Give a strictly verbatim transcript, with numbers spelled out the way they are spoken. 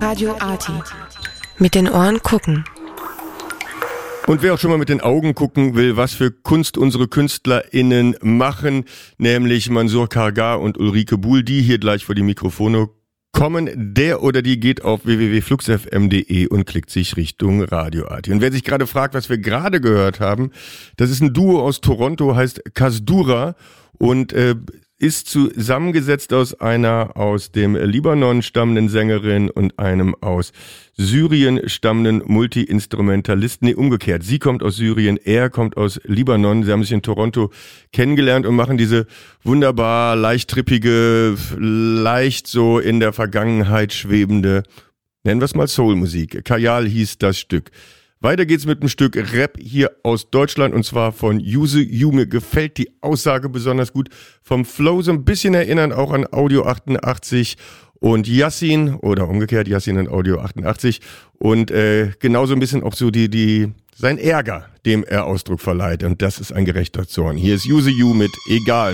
Radio Arty. Mit den Ohren gucken. Und wer auch schon mal mit den Augen gucken will, was für Kunst unsere KünstlerInnen machen, nämlich Mansour Kargar und Ulrike Buhl, die hier gleich vor die Mikrofone kommen, der oder die geht auf w w w punkt flux f m punkt d e und klickt sich Richtung Radio Arty. Und wer sich gerade fragt, was wir gerade gehört haben, das ist ein Duo aus Toronto, heißt Kasdura und äh, ist zusammengesetzt aus einer aus dem Libanon stammenden Sängerin und einem aus Syrien stammenden Multi-Instrumentalisten. Nee, umgekehrt. Sie kommt aus Syrien, er kommt aus Libanon. Sie haben sich in Toronto kennengelernt und machen diese wunderbar leicht trippige, leicht so in der Vergangenheit schwebende, nennen wir es mal Soul-Musik. Kajal hieß das Stück. Weiter geht's mit einem Stück Rap hier aus Deutschland und zwar von Juse Ju. Mir gefällt die Aussage besonders gut. Vom Flow so ein bisschen erinnern auch an Audio achtundachtzig und Yassin oder umgekehrt Yassin und Audio achtundachtzig und äh, genauso ein bisschen auch so die die sein Ärger, dem er Ausdruck verleiht und das ist ein gerechter Zorn. Hier ist Juse Ju mit Egal.